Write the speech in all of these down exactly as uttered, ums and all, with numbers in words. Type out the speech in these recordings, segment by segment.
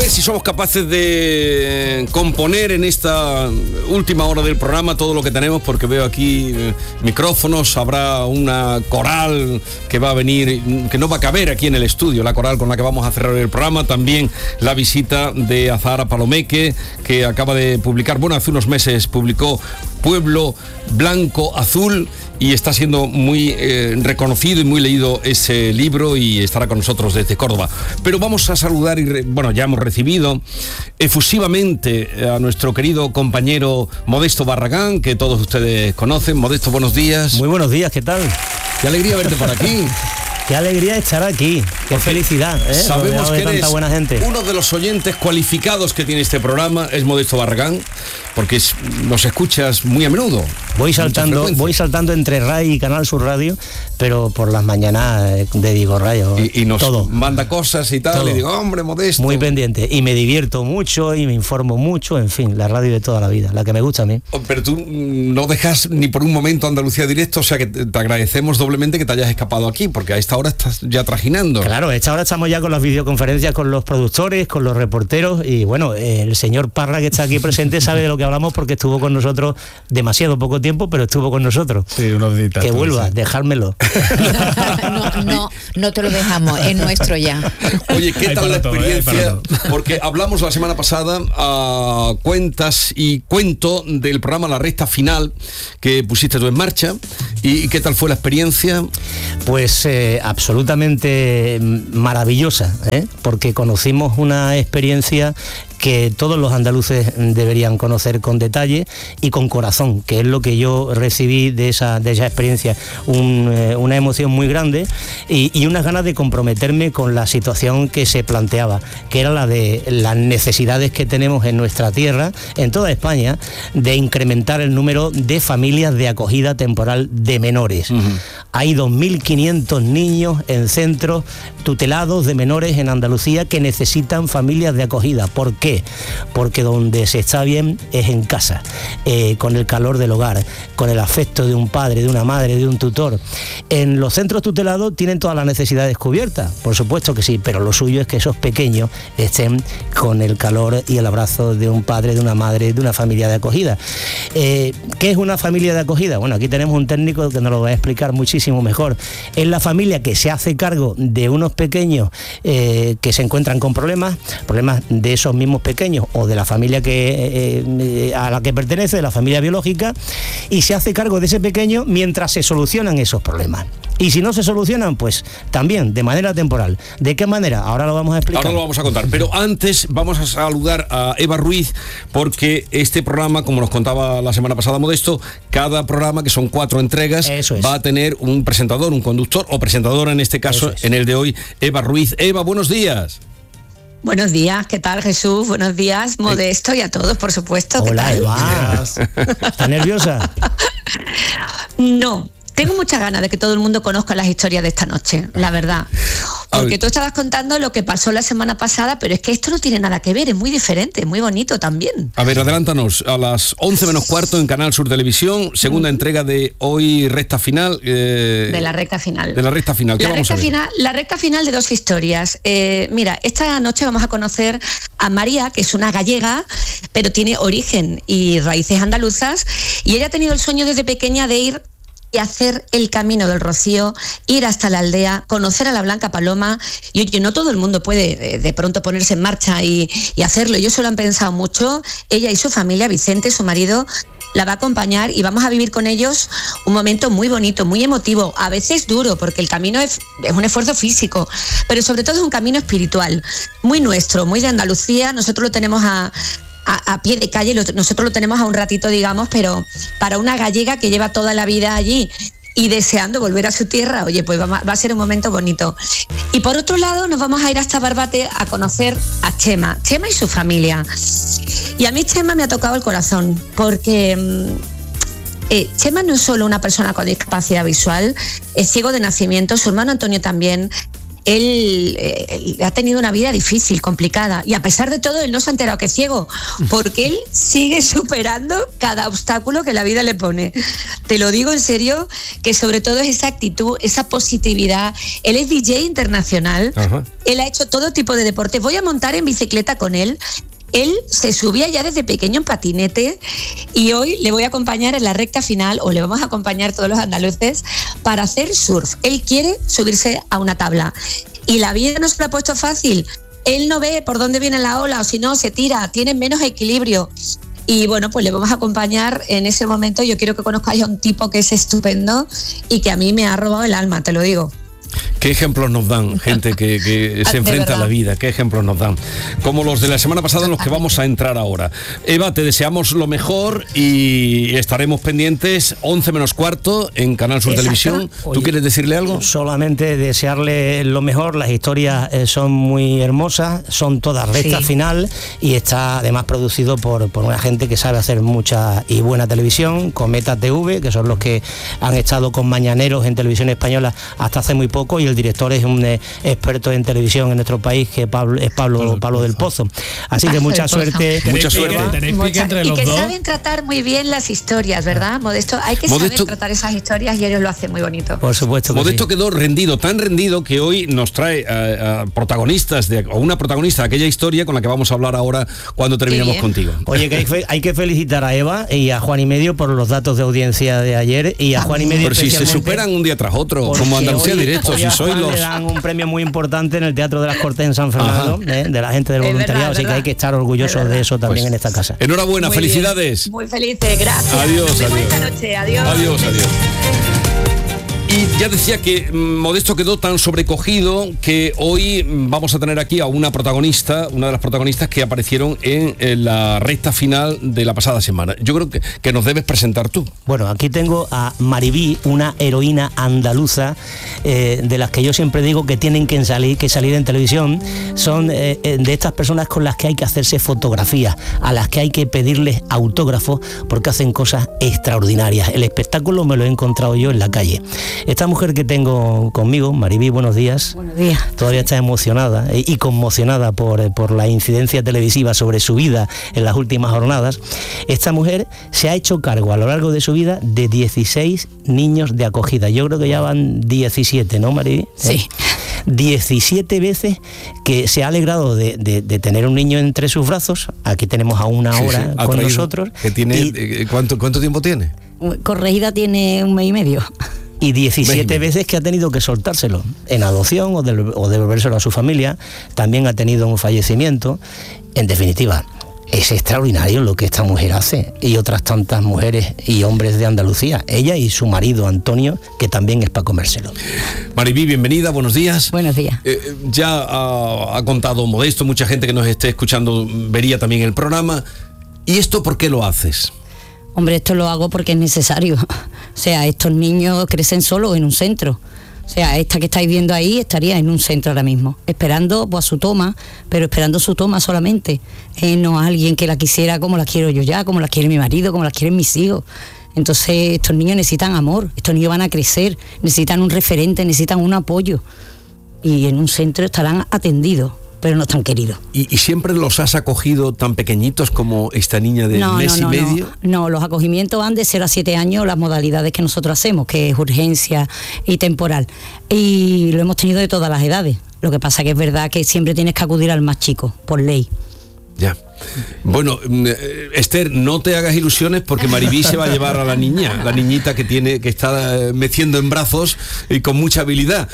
ver si somos capaces de componer en esta última hora del programa todo lo que tenemos, porque veo aquí eh, micrófonos, habrá una coral que va a venir, que no va a caber aquí en el estudio, la coral con la que vamos a cerrar el programa, también la visita de Azahara Palomeque, que acaba de publicar, bueno, hace unos meses publicó Pueblo Blanco Azul, y está siendo muy eh, reconocido y muy leído ese libro, y estará con nosotros desde Córdoba. Pero vamos a saludar, y re, bueno, ya hemos recibido efusivamente a nuestro querido compañero Modesto Barragán, que todos ustedes conocen. Modesto, buenos días. Muy buenos días, ¿qué tal? Qué alegría verte por aquí. Qué alegría estar aquí, qué felicidad, ¿eh? Sabemos que eres buena gente. Uno de los oyentes cualificados que tiene este programa, es Modesto Barragán, porque es, nos escuchas muy a menudo. Voy saltando, voy saltando entre RAI y Canal Sur Radio, pero por las mañanas de Digo Rayo. Y, y nos todo. manda cosas y tal, todo. y digo, hombre, Modesto. Muy pendiente, y me divierto mucho y me informo mucho, en fin, la radio de toda la vida, la que me gusta a mí. Pero tú no dejas ni por un momento Andalucía Directo, o sea que te agradecemos doblemente que te hayas escapado aquí, porque a esta hora estás ya trajinando. Claro, a esta hora estamos ya con las videoconferencias con los productores, con los reporteros, y bueno, el señor Parra, que está aquí presente, sabe de lo que hablamos porque estuvo con nosotros demasiado poco tiempo, pero estuvo con nosotros. Sí, unos días. Que vuelva, sí. Dejármelo. no, no, no te lo dejamos, es nuestro ya. Oye, ¿qué tal la experiencia? Porque hablamos la semana pasada a cuentas y cuento del programa La Recta Final que pusiste tú en marcha. ¿Y qué tal fue la experiencia? Pues eh, absolutamente maravillosa, ¿eh? Porque conocimos una experiencia que todos los andaluces deberían conocer con detalle y con corazón, que es lo que yo recibí de esa, de esa experiencia, Un, eh, una emoción muy grande y, y unas ganas de comprometerme con la situación que se planteaba, que era la de las necesidades que tenemos en nuestra tierra, en toda España, de incrementar el número de familias de acogida temporal de menores. Uh-huh. Hay dos mil quinientos niños en centros tutelados de menores en Andalucía que necesitan familias de acogida. ¿Por qué? Porque donde se está bien es en casa, eh, con el calor del hogar, con el afecto de un padre, de una madre, de un tutor. En los centros tutelados tienen todas las necesidades cubiertas, por supuesto que sí, pero lo suyo es que esos pequeños estén con el calor y el abrazo de un padre, de una madre, de una familia de acogida. Eh, ¿Qué es una familia de acogida? Bueno, aquí tenemos un técnico que nos lo va a explicar muchísimo mejor. Es la familia que se hace cargo de unos pequeños eh, que se encuentran con problemas, problemas de esos mismos pequeños o de la familia que eh, a la que pertenece, de la familia biológica, y se hace cargo de ese pequeño mientras se solucionan esos problemas. Y si no se solucionan, pues también de manera temporal. ¿De qué manera? Ahora lo vamos a explicar. Ahora lo vamos a contar, pero antes vamos a saludar a Eva Ruiz, porque este programa, como nos contaba la semana pasada Modesto, cada programa, que son cuatro entregas, Eso es. va a tener un presentador, un conductor o presentadora en este caso, es. en el de hoy, Eva Ruiz. Eva, buenos días. Buenos días, ¿qué tal, Jesús? Buenos días, Modesto, y a todos, por supuesto. Hola, Eva. ¿Estás nerviosa? No, tengo muchas ganas de que todo el mundo conozca las historias de esta noche, la verdad. Porque tú estabas contando lo que pasó la semana pasada, pero es que esto no tiene nada que ver, es muy diferente, es muy bonito también. A ver, adelántanos, a las once menos cuarto en Canal Sur Televisión, segunda mm. entrega de hoy, recta final. Eh, de la recta final. De la recta final, ¿qué la vamos recta a ver? Final, la recta final de dos historias. Eh, mira, esta noche vamos a conocer a María, que es una gallega, pero tiene origen y raíces andaluzas, y ella ha tenido el sueño desde pequeña de ir y hacer el camino del Rocío, ir hasta la aldea, conocer a la Blanca Paloma. Y oye, no todo el mundo puede de pronto ponerse en marcha y, y hacerlo. Ellos se lo han pensado mucho. Ella y su familia, Vicente, su marido, la va a acompañar y vamos a vivir con ellos un momento muy bonito, muy emotivo, a veces duro, porque el camino es, es un esfuerzo físico, pero sobre todo es un camino espiritual, muy nuestro, muy de Andalucía. Nosotros lo tenemos a... A, a pie de calle, lo, nosotros lo tenemos a un ratito, digamos, pero para una gallega que lleva toda la vida allí y deseando volver a su tierra, oye, pues va, va a ser un momento bonito. Y por otro lado, nos vamos a ir hasta Barbate a conocer a Chema, Chema y su familia. Y a mí Chema me ha tocado el corazón, porque eh, Chema no es solo una persona con discapacidad visual, es ciego de nacimiento, su hermano Antonio también. él, él ha tenido una vida difícil, complicada, y a pesar de todo él no se ha enterado que es ciego, porque él sigue superando cada obstáculo que la vida le pone. Te lo digo en serio, que sobre todo es esa actitud, esa positividad. Él es D J internacional. Ajá. Él ha hecho todo tipo de deporte. Voy a montar en bicicleta con él. Él se subía ya desde pequeño en patinete y hoy le voy a acompañar en la recta final, o le vamos a acompañar todos los andaluces, para hacer surf. Él quiere subirse a una tabla y la vida no se lo ha puesto fácil. Él no ve por dónde viene la ola, o si no, se tira, tiene menos equilibrio. Y bueno, pues le vamos a acompañar en ese momento. Yo quiero que conozcáis a un tipo que es estupendo y que a mí me ha robado el alma, te lo digo. ¿Qué ejemplos nos dan gente que, que se enfrenta a la vida? ¿Qué ejemplos nos dan? Como los de la semana pasada en los que vamos a entrar ahora. Eva, te deseamos lo mejor y estaremos pendientes once menos cuarto en Canal Sur Exacto. Televisión. ¿Tú Oye, quieres decirle algo? Solamente desearle lo mejor. Las historias eh, son muy hermosas, son todas recta sí. final, y está además producido por, por una gente que sabe hacer mucha y buena televisión. Cometa T V, que son los que han estado con mañaneros en televisión española hasta hace muy poco, y el director es un eh, experto en televisión en nuestro país, que Pablo, es Pablo, Pablo, Pablo del Pozo. Así que mucha suerte. Mucha suerte. Mucha, entre los y que dos. Saben tratar muy bien las historias, ¿verdad, Modesto? Hay que Modesto, saber tratar esas historias y ellos lo hacen muy bonito. Por supuesto que Modesto sí. quedó rendido, tan rendido que hoy nos trae a, a protagonistas, de, o una protagonista de aquella historia con la que vamos a hablar ahora cuando terminemos contigo. Oye, que hay, fe, hay que felicitar a Eva y a Juan y Medio por los datos de audiencia de ayer, y a Juan y Medio Pero si se superan un día tras otro, como Andalucía Directo, si soy los... le dan un premio muy importante en el Teatro de las Cortes en San Fernando, eh, de la gente del voluntariado, verdad, así verdad. que hay que estar orgullosos de eso también pues, en esta casa. Enhorabuena, muy felicidades. Bien. Muy felices, gracias. Adiós, Nos vemos adiós. esta noche. Adiós. Adiós, adiós. Y ya decía que Modesto quedó tan sobrecogido que hoy vamos a tener aquí a una protagonista, una de las protagonistas que aparecieron en, en la recta final de la pasada semana. Yo creo que, que nos debes presentar tú. Bueno, aquí tengo a Maribí, una heroína andaluza, eh, de las que yo siempre digo que tienen que salir, que salir en televisión. Son eh, de estas personas con las que hay que hacerse fotografías, a las que hay que pedirles autógrafos, porque hacen cosas extraordinarias. El espectáculo me lo he encontrado yo en la calle. Esta mujer que tengo conmigo, Maribí, buenos días. Buenos días. Todavía está emocionada eh, y conmocionada por, por la incidencia televisiva sobre su vida en las últimas jornadas. Esta mujer se ha hecho cargo a lo largo de su vida de dieciséis niños de acogida. Yo creo que ya van diecisiete, ¿no, Maribí? Sí. ¿Eh? diecisiete veces que se ha alegrado de, de, de tener un niño entre sus brazos. Aquí tenemos a una hora sí, sí. con traído, nosotros. Que tiene, y, ¿cuánto, ¿Cuánto tiempo tiene? Corregida tiene un mes y medio. Y diecisiete veces que ha tenido que soltárselo en adopción o, de, o devolvérselo a su familia. También ha tenido un fallecimiento. En definitiva, es extraordinario lo que esta mujer hace, y otras tantas mujeres y hombres de Andalucía. Ella y su marido Antonio, que también es para comérselo. Maribí, bienvenida, buenos días. Buenos días. Eh, ya ha, ha contado Modesto, mucha gente que nos esté escuchando vería también el programa. ¿Y esto por qué lo haces? Hombre, esto lo hago porque es necesario. O sea, estos niños crecen solos en un centro. O sea, esta que estáis viendo ahí estaría en un centro ahora mismo, esperando pues, a su toma, pero esperando su toma solamente. Eh, no a alguien que la quisiera como la quiero yo ya, como la quiere mi marido, como la quieren mis hijos. Entonces, estos niños necesitan amor, estos niños van a crecer, necesitan un referente, necesitan un apoyo. Y en un centro estarán atendidos, pero no están queridos. ¿Y, y siempre los has acogido tan pequeñitos como esta niña de no, mes no, no, y medio? No, no, los acogimientos van de cero a siete años, las modalidades que nosotros hacemos, que es urgencia y temporal. Y lo hemos tenido de todas las edades. Lo que pasa que es verdad que siempre tienes que acudir al más chico, por ley. Ya. Bueno, Esther, no te hagas ilusiones porque Maribí se va a llevar a la niña, la niñita que tiene, que está meciendo en brazos y con mucha habilidad.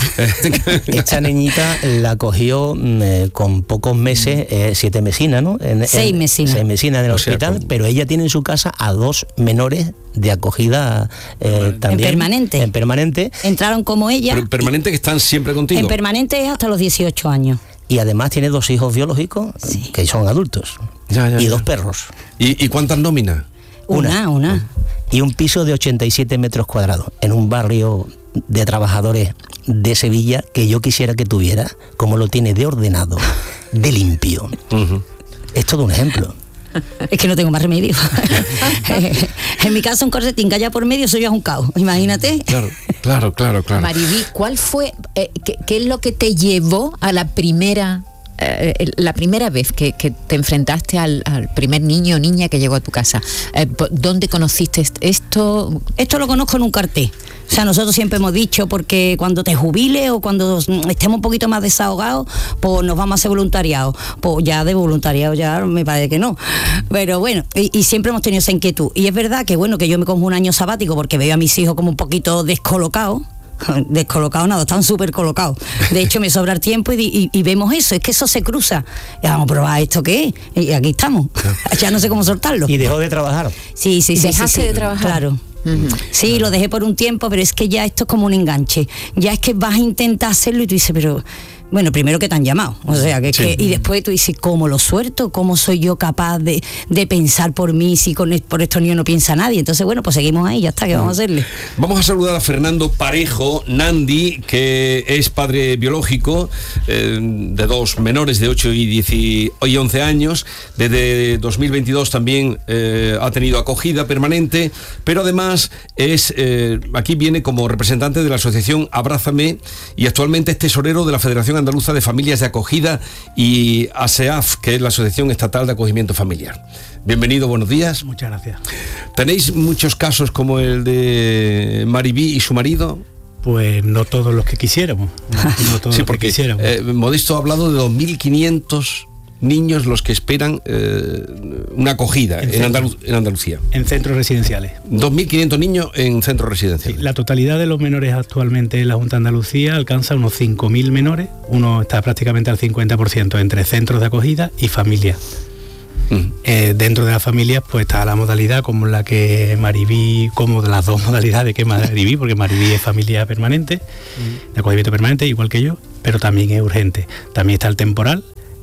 Esta niñita la cogió eh, con pocos meses, eh, siete mesinas, ¿no? En, seis en, mesinas. Seis mesinas en el o sea, hospital, con... pero ella tiene en su casa a dos menores de acogida eh, también. En permanente. En permanente. Entraron como ella. Pero permanente, que están siempre contigo. En permanente es hasta los dieciocho años. Y además tiene dos hijos biológicos sí. que son adultos. Ya, ya, y ya. dos perros. ¿Y, y cuántas nóminas? Una, una, una. Y un piso de ochenta y siete metros cuadrados en un barrio de trabajadores de Sevilla que yo quisiera que tuviera, como lo tiene de ordenado, de limpio. Uh-huh. Es todo un ejemplo. Es que no tengo más remedio. En mi casa un corsetín que haya por medio, soy yo un caos, imagínate. Claro, claro, claro, claro. Mariví, ¿cuál fue, eh, qué, qué es lo que te llevó a la primera, eh, la primera vez que, que te enfrentaste al, al primer niño o niña que llegó a tu casa? Eh, ¿Dónde conociste esto? Esto lo conozco en un cartel. O sea, nosotros siempre hemos dicho, porque cuando te jubiles o cuando estemos un poquito más desahogados, pues nos vamos a hacer voluntariado. Pues ya de voluntariado ya me parece que no. Pero bueno, y, y siempre hemos tenido esa inquietud. Y es verdad que bueno, que yo me cojo un año sabático porque veo a mis hijos como un poquito descolocados. Descolocado nada, están súper colocados. De hecho me sobra el tiempo y, y, y vemos eso, es que eso se cruza. Y vamos a probar esto qué es, y aquí estamos. Ya no sé cómo soltarlo. Y dejó de trabajar. Sí, sí, sí. ¿Dejaste sí, sí. de trabajar? Claro. Uh-huh. Sí, claro. Lo dejé por un tiempo, pero es que ya esto es como un enganche. Ya es que vas a intentar hacerlo y tú dices, pero bueno, primero que te han llamado, o sea, que, sí. que y después tú dices, ¿cómo lo suelto? ¿Cómo soy yo capaz de, de pensar por mí si con, por estos niños no piensa nadie? Entonces, bueno, pues seguimos ahí, ya está, ¿qué vamos a hacerle? Vamos a saludar a Fernando Parejo Nandi, que es padre biológico eh, de dos menores de ocho y, diez y once años. Desde dos mil veintidós también eh, ha tenido acogida permanente, pero además es eh, aquí viene como representante de la asociación Abrázame y actualmente es tesorero de la Federación Andaluza de Familias de Acogida y A S E A F, que es la Asociación Estatal de Acogimiento Familiar. Bienvenido, buenos días. Muchas gracias. ¿Tenéis muchos casos como el de Mariví y su marido? Pues no todos los que quisiéramos. No, no todos sí, los porque que quisiéramos. Eh, Modesto ha hablado de dos mil quinientos niños los que esperan eh, una acogida en, en, Andalu- en Andalucía. En centros residenciales. dos mil quinientos niños en centros residenciales. Sí, la totalidad de los menores actualmente en la Junta de Andalucía alcanza unos cinco mil menores. Uno está prácticamente al cincuenta por ciento entre centros de acogida y familias. Mm. Eh, dentro de las familias pues está la modalidad como la que Mariví, como de las dos modalidades que Mariví, porque Mariví es familia permanente, mm. de acogimiento permanente, igual que yo, pero también es urgente. También está el temporal,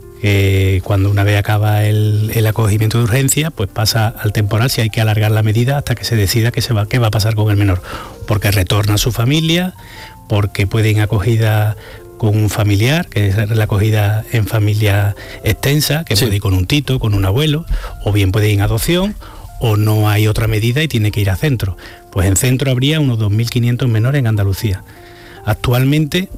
que cuando una vez acaba el, el acogimiento de urgencia, pues pasa al temporal si hay que alargar la medida hasta que se decida qué, se va, qué va a pasar con el menor, porque retorna a su familia, porque puede ir acogida con un familiar, que es la acogida en familia extensa, que sí. puede ir con un tito, con un abuelo, o bien puede ir en adopción, o no hay otra medida y tiene que ir a centro. Pues en centro habría unos dos mil quinientos menores en Andalucía. Actualmente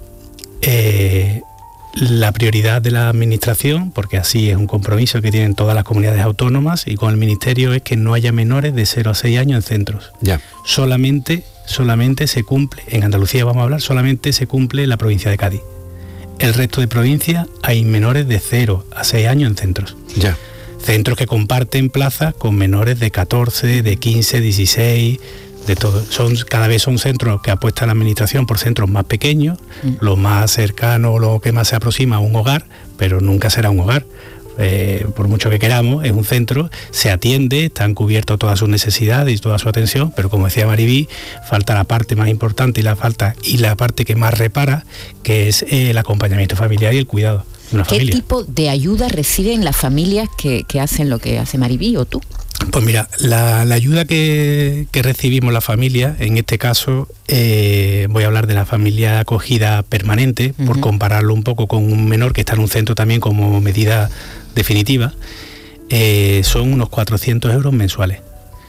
eh, la prioridad de la administración, porque así es un compromiso que tienen todas las comunidades autónomas y con el ministerio, es que no haya menores de cero a seis años en centros. Ya. Solamente, solamente se cumple, en Andalucía vamos a hablar, solamente se cumple en la provincia de Cádiz. El resto de provincias hay menores de cero a seis años en centros. Ya. Centros que comparten plazas con menores de catorce, de quince, dieciséis... de todo. Son, cada vez son centros que apuesta la administración por centros más pequeños, mm. lo más cercano, lo que más se aproxima a un hogar, pero nunca será un hogar. Eh, por mucho que queramos, es un centro, se atiende, están cubiertas todas sus necesidades y toda su atención, pero como decía Mariví, falta la parte más importante y la falta y la parte que más repara, que es eh, el acompañamiento familiar y el cuidado de una ¿Qué familia. ¿Qué tipo de ayuda reciben las familias que, que hacen lo que hace Mariví o tú? Pues mira, la, la ayuda que, que recibimos la familia, en este caso eh, voy a hablar de la familia acogida permanente, uh-huh. por compararlo un poco con un menor que está en un centro también como medida definitiva, eh, son unos cuatrocientos euros mensuales.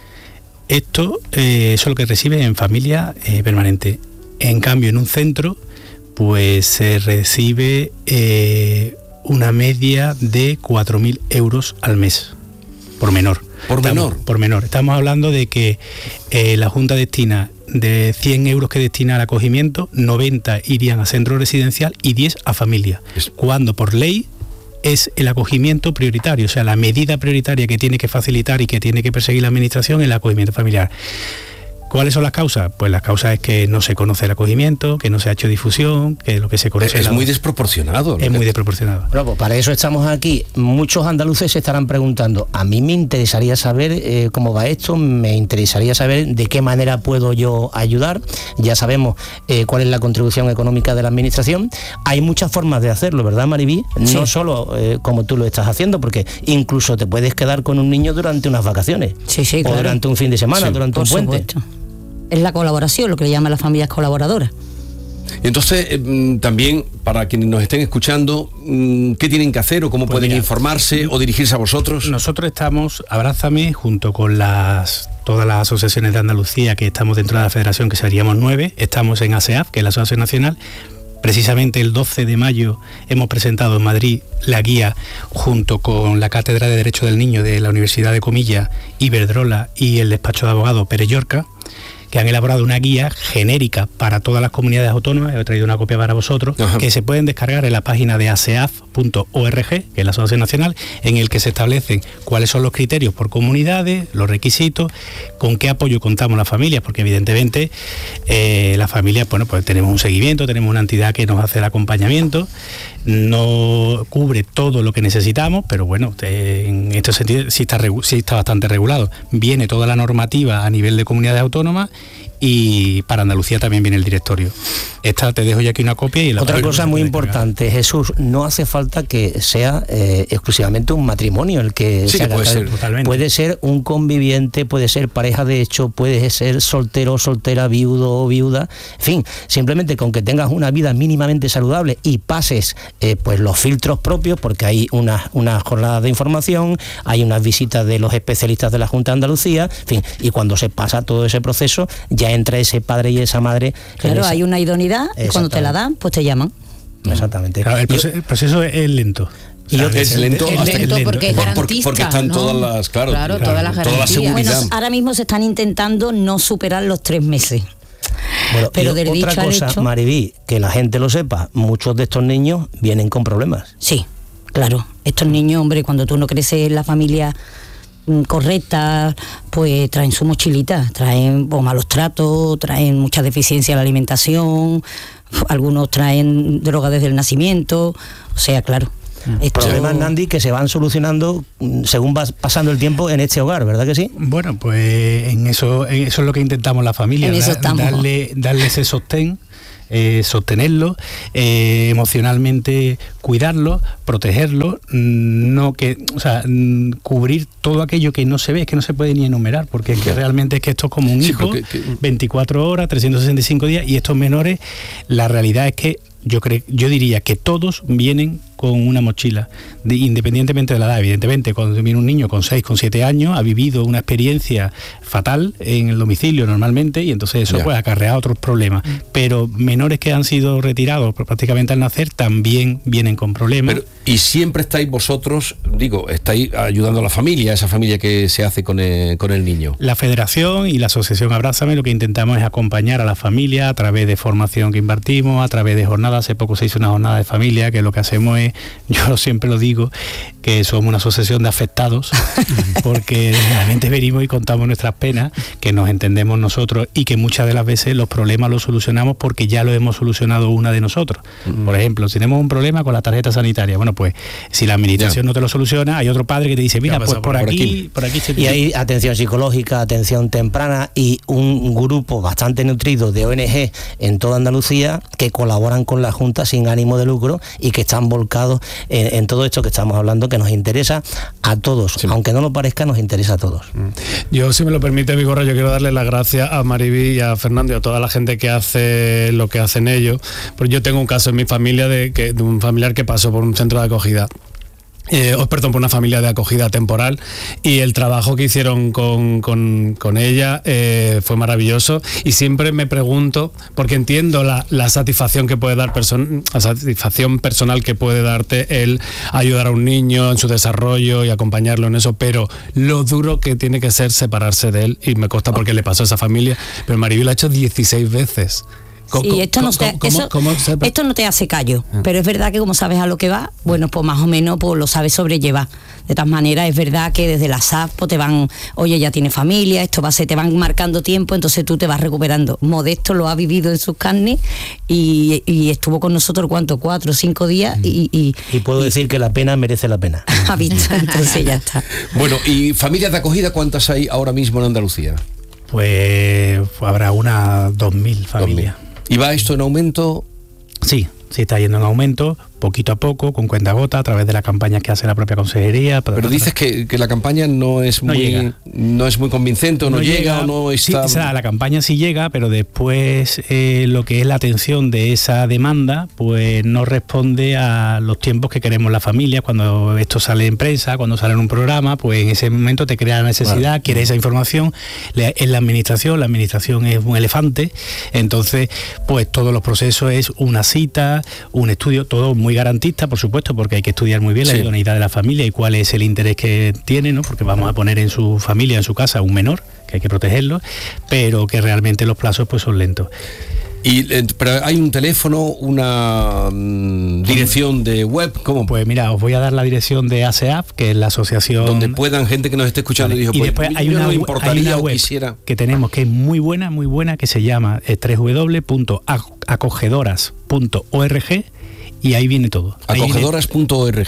Esto eh, eso es lo que recibe en familia eh, permanente. En cambio, en un centro, pues se recibe eh, una media de cuatro mil euros al mes, por menor. Por Estamos, menor. Por menor. Estamos hablando de que eh, la Junta destina de cien euros que destina al acogimiento, noventa irían a centro residencial y diez a familia. Es... Cuando por ley es el acogimiento prioritario, o sea, la medida prioritaria que tiene que facilitar y que tiene que perseguir la administración es el acogimiento familiar. ¿Cuáles son las causas? Pues las causas es que no se conoce el acogimiento, que no se ha hecho difusión, que lo que se conoce... Es, es la... muy desproporcionado. Es muy desproporcionado. Bueno, pues para eso estamos aquí. Muchos andaluces se estarán preguntando, a mí me interesaría saber eh, cómo va esto, me interesaría saber de qué manera puedo yo ayudar. Ya sabemos eh, cuál es la contribución económica de la administración. Hay muchas formas de hacerlo, ¿verdad, Mariví? Sí. No solo eh, como tú lo estás haciendo, porque incluso te puedes quedar con un niño durante unas vacaciones. Sí, sí, o claro. durante un fin de semana, sí, durante un puente. Supuesto. Es la colaboración, lo que le llaman las familias colaboradoras. Entonces, eh, también, para quienes nos estén escuchando, ¿qué tienen que hacer o cómo pues pueden mira, informarse o dirigirse a vosotros? Nosotros estamos, Abrázame, junto con las todas las asociaciones de Andalucía que estamos dentro de la federación, que seríamos nueve, estamos en A S E A F, que es la Asociación Nacional. Precisamente el doce de mayo hemos presentado en Madrid la guía junto con la Cátedra de Derecho del Niño de la Universidad de Comillas, Iberdrola y el despacho de abogado Pérez Llorca, que han elaborado una guía genérica para todas las comunidades autónomas. He traído una copia para vosotros. Ajá. Que se pueden descargar en la página de A S E A F punto org, que es la Asociación Nacional, en el que se establecen cuáles son los criterios por comunidades, los requisitos, con qué apoyo contamos las familias, porque evidentemente eh, las familias, bueno, pues tenemos un seguimiento, tenemos una entidad que nos hace el acompañamiento, no cubre todo lo que necesitamos, pero bueno, en este sentido sí está, sí está bastante regulado. Viene toda la normativa a nivel de comunidades autónomas y para Andalucía también viene el directorio. Esta te dejo ya aquí una copia. Y la otra cosa muy importante, Jesús, no hace falta que sea eh, exclusivamente un matrimonio el que sí, se haga. Puede ser, totalmente. Puede ser un conviviente, puede ser pareja de hecho, puede ser soltero, soltera, viudo o viuda, en fin, simplemente con que tengas una vida mínimamente saludable y pases eh, pues los filtros propios, porque hay unas una jornadas de información, hay unas visitas de los especialistas de la Junta de Andalucía, en fin, y cuando se pasa todo ese proceso ya entra ese padre y esa madre. Claro, esa... hay una idoneidad y cuando te la dan, pues te llaman. Exactamente. Claro, el, proceso, el proceso es lento. Y claro, es lento, es hasta lento que, porque es garantista, porque, porque están ¿no? todas las, claro, claro, claro todas las toda la seguridad. Bueno, ahora mismo se están intentando no superar los tres meses. Bueno, pero del otra dicho cosa, hecho, Mariví, que la gente lo sepa, muchos de estos niños vienen con problemas. Sí, claro. Estos niños, hombre, cuando tú no creces en la familia correcta, pues traen su mochilita, traen pues, malos tratos, traen mucha deficiencia en la alimentación, algunos traen droga desde el nacimiento, o sea, claro. Esto... Problemas, Nandi, que se van solucionando según va pasando el tiempo en este hogar, ¿verdad que sí? Bueno, pues en eso, en eso es lo que intentamos la familia, en eso estamos. darle, darle ese sostén. Eh, sostenerlo, eh, emocionalmente cuidarlo, protegerlo, no que, o sea, cubrir todo aquello que no se ve, es que no se puede ni enumerar, porque es que realmente es que esto es como un hijo, sí, que... veinticuatro horas, trescientos sesenta y cinco días, y estos menores, la realidad es que yo creo, yo diría que todos vienen con una mochila, de, independientemente de la edad. Evidentemente, cuando viene un niño con seis, con siete años, ha vivido una experiencia fatal en el domicilio normalmente, y entonces eso ya. pues acarrea otros problemas. Mm. Pero menores que han sido retirados prácticamente al nacer también vienen con problemas. Pero, y siempre estáis vosotros, digo, estáis ayudando a la familia, a esa familia que se hace con el, con el niño. La Federación y la Asociación Abrázame lo que intentamos es acompañar a la familia a través de formación que impartimos, a través de jornadas. Hace poco se hizo una jornada de familia, que lo que hacemos es, yo siempre lo digo, que somos una asociación de afectados, porque realmente venimos y contamos nuestras penas, que nos entendemos nosotros y que muchas de las veces los problemas los solucionamos porque ya lo hemos solucionado una de nosotros. Mm. Por ejemplo, si tenemos un problema con la tarjeta sanitaria, bueno, pues si la administración ya. no te lo soluciona, hay otro padre que te dice, mira, pues por, por aquí, aquí, por aquí se y hay atención psicológica, atención temprana y un grupo bastante nutrido de O N G en toda Andalucía que colaboran con la Junta sin ánimo de lucro y que están volcados en, en todo esto que estamos hablando, que nos interesa a todos, sí. aunque no lo parezca, nos interesa a todos. Yo, si me lo permite, Vigorra, yo quiero darle las gracias a Mariví y a Fernando y a toda la gente que hace lo que hacen ellos, porque yo tengo un caso en mi familia de, que, de un familiar que pasó por un centro de acogida. Eh, oh, perdón, por una familia de acogida temporal, y el trabajo que hicieron con, con, con ella eh, fue maravilloso, y siempre me pregunto, porque entiendo la, la satisfacción que puede dar person, la satisfacción personal que puede darte el ayudar a un niño en su desarrollo y acompañarlo en eso, pero lo duro que tiene que ser separarse de él, y me consta porque le pasó a esa familia, pero Mariví lo ha hecho dieciséis veces. Sí, esto no, te, ¿cómo, eso, cómo esto no te hace callo, ah. pero es verdad que como sabes a lo que va, bueno, pues más o menos pues lo sabes sobrellevar. De todas maneras, es verdad que desde la S A F pues, te van, oye, ya tiene familia, esto va a ser, te van marcando tiempo, entonces tú te vas recuperando. Modesto lo ha vivido en sus carnes y, y estuvo con nosotros, ¿cuánto? Cuatro o cinco días. Y, y, y puedo y, decir que la pena merece la pena. Ha visto, entonces ya está. Bueno, ¿y familias de acogida cuántas hay ahora mismo en Andalucía? Pues habrá unas dos mil familias. ¿Y va esto en aumento? Sí, sí está yendo en aumento poquito a poco, con cuentagota, a través de las campañas que hace la propia consejería. Pero dices que, que la campaña no es no muy llega. no es muy convincente, o no, no llega, llega, o no está... Sí, o sea, la campaña sí llega, pero después eh, lo que es la atención de esa demanda, pues no responde a los tiempos que queremos la familia. Cuando esto sale en prensa, cuando sale en un programa, pues en ese momento te crea la necesidad, claro. Quieres esa información. En la administración, la administración es un elefante, entonces pues todos los procesos es una cita, un estudio, todo muy garantista, por supuesto, porque hay que estudiar muy bien la sí. idoneidad de la familia y cuál es el interés que tiene, ¿no? Porque vamos a poner en su familia, en su casa, un menor, que hay que protegerlo, pero que realmente los plazos pues son lentos. Y, eh, pero hay un teléfono, una mm, dirección de web, ¿cómo? Pues mira, os voy a dar la dirección de A S E A F, que es la asociación... Donde puedan, gente que nos esté escuchando, vale. dijo, y pues, después hay una, no importaría hay una web quisiera... que tenemos, que es muy buena, muy buena, que se llama eh, doble u doble u doble u punto acogedoras punto org, y ahí viene todo. acogedoras punto org.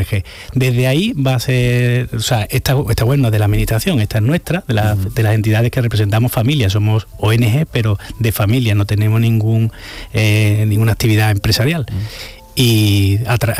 Desde ahí va a ser, o sea, esta, esta web no es de la administración, esta es nuestra, de, la, uh-huh. de las entidades que representamos familias, somos O N G, pero de familia, no tenemos ningún eh, ninguna actividad empresarial. Uh-huh. Y a, tra-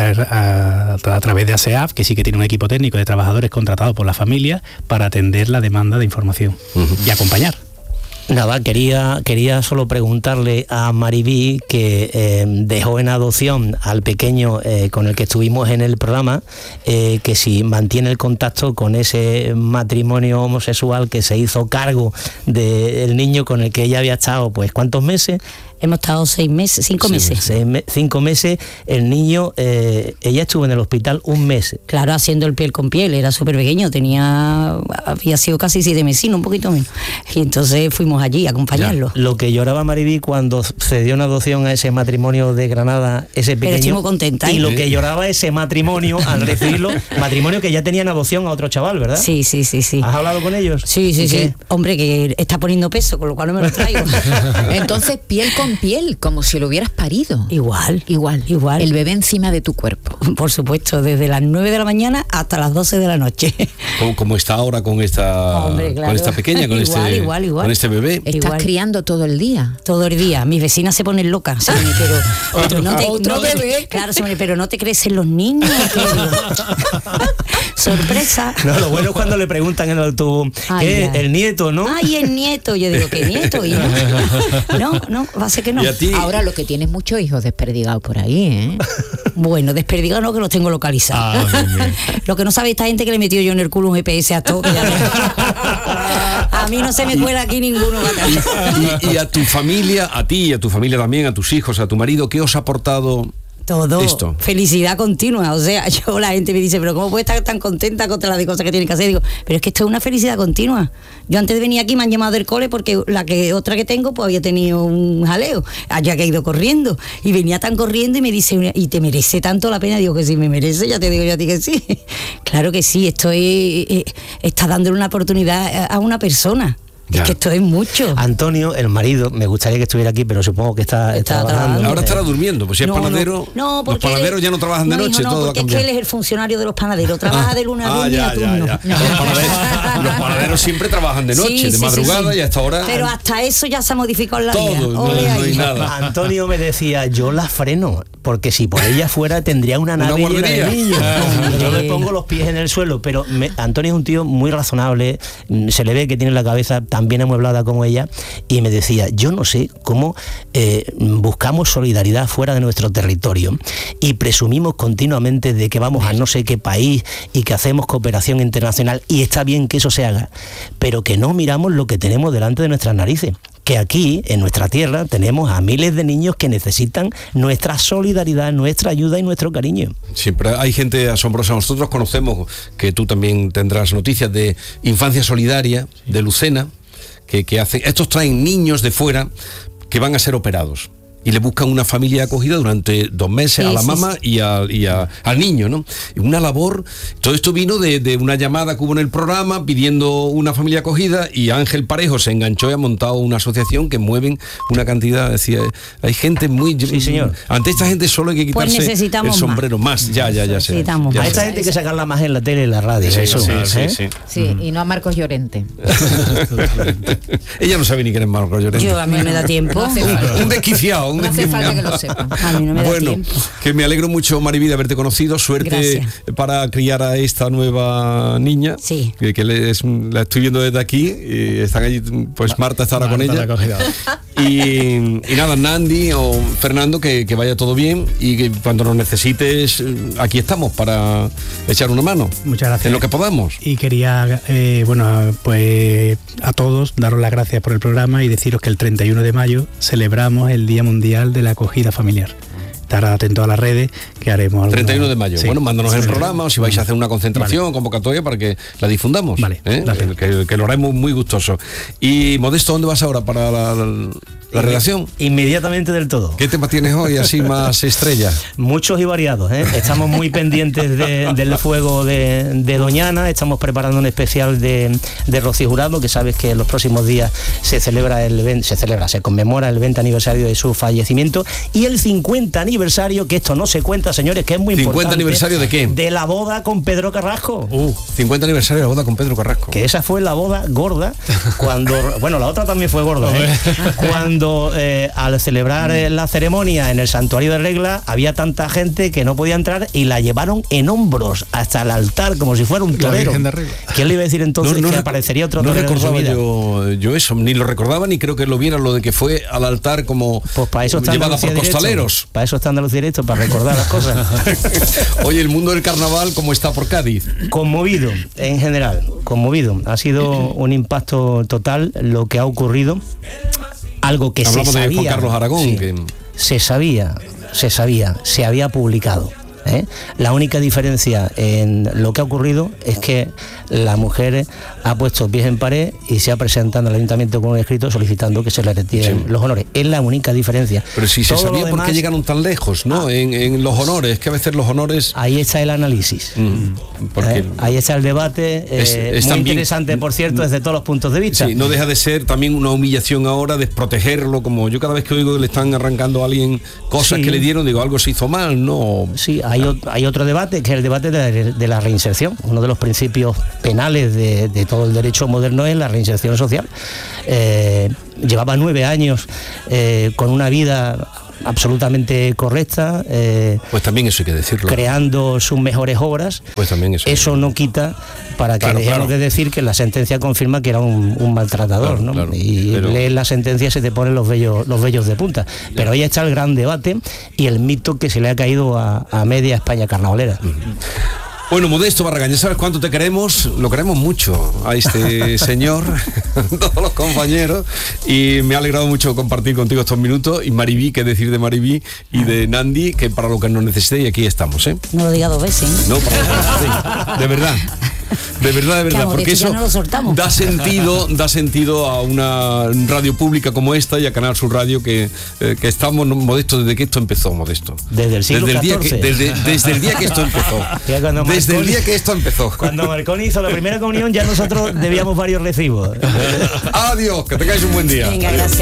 a, a, a través de A S E A F, que sí que tiene un equipo técnico de trabajadores contratados por la familia para atender la demanda de información uh-huh. y acompañar. Nada, quería, quería solo preguntarle a Maribí, que eh, dejó en adopción al pequeño eh, con el que estuvimos en el programa, eh, que si mantiene el contacto con ese matrimonio homosexual que se hizo cargo del niño con el que ella había estado, pues, ¿cuántos meses? Hemos estado seis meses, cinco sí, meses. Seis me, cinco meses, el niño, eh, ella estuvo en el hospital un mes. Claro, haciendo el piel con piel, era súper pequeño, tenía, había sido casi siete meses, un poquito menos. Y entonces fuimos allí a acompañarlo. Ya, lo que lloraba Maribí cuando se dio una adopción a ese matrimonio de Granada, ese pequeño. Pero estoy muy contenta. Y ¿eh? lo que lloraba ese matrimonio al recibirlo, matrimonio que ya tenía en adopción a otro chaval, ¿verdad? Sí, sí, sí, sí. ¿Has hablado con ellos? Sí, sí, sí. Hombre, que está poniendo peso, con lo cual no me lo traigo. Entonces, piel con piel, como si lo hubieras parido. Igual, igual, igual. El bebé encima de tu cuerpo. Por supuesto, desde las nueve de la mañana hasta las doce de la noche. Como, como está ahora con esta, Hombre, claro. con esta pequeña, con, igual, este, igual, igual. con este bebé. Estás igual. criando todo el día. Todo el día. Mis vecinas se ponen locas. ¿Sabes? Pero, pero no te, otro no bebé. Te, claro, pero no te crecen los niños. Sorpresa. No, lo bueno es cuando le preguntan en el autobús, ¿qué? El nieto, ¿no? Ay, el nieto. Yo digo, ¿qué nieto? Y no, no, no, va a ser que no. ¿Y a ti? Ahora lo que tienes muchos hijos desperdigados por ahí, ¿eh? Bueno, desperdigados no, que los tengo localizados. Ah, bien, bien. Lo que no sabe esta gente que le metió yo en el culo un G P S a todo. Que ya a mí no se me cuela aquí ninguno. Y, y, y a tu familia, a ti y a tu familia también, a tus hijos, a tu marido, ¿qué os ha aportado todo? Esto. Felicidad continua. O sea, yo, la gente me dice, pero ¿cómo puede estar tan contenta contra las cosas que tiene que hacer? Digo, pero es que esto es una felicidad continua. Yo antes de venir aquí me han llamado del cole porque la que otra que tengo pues había tenido un jaleo, allá que he ido corriendo, y venía tan corriendo y me dice, ¿y te merece tanto la pena? Digo que sí, me merece, ya te digo yo a ti que sí. Claro que sí, esto es, eh, está dándole una oportunidad a una persona. Es ya. que esto es mucho. Antonio, el marido, me gustaría que estuviera aquí, pero supongo que está, está, está trabajando. Ahora estará durmiendo, pues si no, es panadero, no, no, los panaderos él, ya no trabajan de no, noche, no, no, todo porque ha cambiado. es que él es el funcionario de los panaderos, trabaja ah, de luna ah, a ya, a turno. Ya, ya. Los, panaderos, los panaderos siempre trabajan de noche, sí, de sí, madrugada sí, sí. y hasta ahora. Pero hasta eso ya se ha modificado la todo, vida. no, no hay nada. Antonio me decía, yo la freno, porque si por ella fuera tendría una nave llena de niños. Yo le pongo los pies en el suelo, pero me, Antonio es un tío muy razonable, se le ve que tiene la cabeza tan bien amueblada como ella, y me decía, yo no sé cómo eh, buscamos solidaridad fuera de nuestro territorio y presumimos continuamente de que vamos a no sé qué país y que hacemos cooperación internacional, y está bien que eso se haga, pero que no miramos lo que tenemos delante de nuestras narices. Que aquí, en nuestra tierra, tenemos a miles de niños que necesitan nuestra solidaridad, nuestra ayuda y nuestro cariño. Siempre hay gente asombrosa. Nosotros conocemos, que tú también tendrás noticias, de Infancia Solidaria, de Lucena, que, que hacen, estos traen niños de fuera que van a ser operados. Y le buscan una familia de acogida durante dos meses sí, a la sí, mamá sí. y, a, y a, al niño, ¿no? Una labor, todo esto vino de, de una llamada que hubo en el programa pidiendo una familia acogida, y Ángel Parejo se enganchó y ha montado una asociación que mueven una cantidad, decía, hay gente muy... Sí, señor. Ante esta gente solo hay que quitarse pues el sombrero más, más. ya, ya, ya sé. Ya a esta gente hay que sacarla más en la tele y en la radio. Sí, eso, sí, ¿eh? sí, sí. Sí, uh-huh. Y no a Marcos Llorente. Ella no sabe ni quién es Marcos Llorente. Yo, a mí me da tiempo. un, un desquiciado. aún. No hace falta que lo sepa. A mí no me da Bueno, tiempo. que me alegro mucho, Mariví, de haberte conocido. Suerte Gracias. para criar a esta nueva niña. Sí. Que, que le- es- la estoy viendo desde aquí. Y están allí, pues Marta está ahora con Marta ella. la acogida. Y, y nada, Nandi o Fernando, que, que vaya todo bien y que cuando nos necesites, eh, aquí estamos para echar una mano. Muchas gracias. En lo que podamos. Y quería, eh, bueno, pues a todos daros las gracias por el programa y deciros que el treinta y uno de mayo celebramos el Día Mundial de la Acogida Familiar. Estar atento a las redes, que haremos alguna- treinta y uno de mayo. Sí. Bueno, mándanos el Sí. programa o si vais a hacer una concentración, convocatoria para que la difundamos. Vale, ¿eh? gracias. que, que lo haremos muy gustoso. Y Modesto, ¿dónde vas ahora para la, la- la redacción? Inmediatamente del todo. ¿Qué tema tienes hoy así más estrella? Muchos y variados, ¿eh? Estamos muy pendientes de- del fuego de, de Doñana, estamos preparando un especial de, de Rocío Jurado, que sabes que en los próximos días se celebra el ven- se celebra, se conmemora el veinte aniversario de su fallecimiento y el cincuenta aniversario, que esto no se cuenta, señores, que es muy ¿cincuenta importante. aniversario de qué? De la boda con Pedro Carrasco. Uh, cincuenta aniversario de la boda con Pedro Carrasco. Que esa fue la boda gorda cuando, bueno, la otra también fue gorda, ¿eh? Cuando eh, al celebrar eh, la ceremonia en el santuario de Regla había tanta gente que no podía entrar y la llevaron en hombros hasta el altar como si fuera un La torero. Virgen de Regla. ¿Quién le iba a decir entonces que rec- aparecería otro no torero en su recordaba vida? yo, yo eso, ni lo recordaba ni creo que lo viera, lo de que fue al altar como Pues para eso está llevada Andalucía por Directo. costaleros. Para eso está Andalucía Directo, para recordar las cosas. Oye, el mundo del carnaval, ¿cómo está por Cádiz? Conmovido, en general, conmovido. Ha sido un impacto total lo que ha ocurrido. Algo que Hablamos se de sabía. Juan Carlos Aragón, sí, que- Se sabía, se sabía, se había publicado. ¿eh? La única diferencia en lo que ha ocurrido es que la mujer ha puesto pies en pared y se ha presentado al ayuntamiento con un escrito solicitando que se le retiren Sí. los honores. Es la única diferencia. Pero si se Todo lo sabía por qué demás, llegaron tan lejos, ¿no? En, en los honores, que a veces los honores... ahí está el análisis. Mm, porque ¿eh? Ahí está el debate, Es- eh, es muy también- interesante, por cierto, desde todos los puntos de vista. sí, no deja de ser también una humillación ahora, desprotegerlo, como yo cada vez que oigo que le están arrancando a alguien cosas Sí. que le dieron, digo, algo se hizo mal, ¿no? Sí, hay, o- hay otro debate, que es el debate de la, de la reinserción. Uno de los principios penales de, de todo el derecho moderno es la reinserción social. Eh, llevaba nueve años eh, con una vida absolutamente correcta, eh, Pues también eso hay que decirlo. creando sus mejores obras. Pues también eso. Eso no quita para que Claro, dejemos claro. de decir que la sentencia confirma que era un, un maltratador, Claro, ¿no? claro, y pero- lees la sentencia y se te ponen los vellos, los vellos de punta. Pero ahí está el gran debate y el mito que se le ha caído a, a media España carnavalera. Bueno, Modesto Barragán, ya sabes cuánto te queremos, lo queremos mucho a este señor, todos los compañeros, y me ha alegrado mucho compartir contigo estos minutos, y Mariví, qué decir de Mariví y de Nandi, que para lo que nos necesitéis aquí estamos, ¿eh? No lo diga dos veces, ¿eh? No, para- sí, de verdad. De verdad, de verdad, Claro, porque de hecho, eso ya no lo soltamos. da sentido, da sentido a una radio pública como esta y a Canal Sur Radio que, eh, que estamos Modesto desde que esto empezó, Modesto. Desde el siglo desde el día que, catorce. desde, desde el día que esto empezó. Ya cuando Desde el Marconi- día que esto empezó. Cuando Marconi hizo la primera comunión ya nosotros debíamos varios recibos. Adiós, que tengáis un buen día. Venga, gracias.